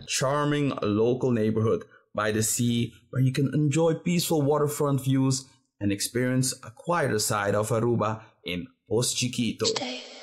charming local neighborhood by the sea where you can enjoy peaceful waterfront views and experience a quieter side of Aruba in Post Chiquito.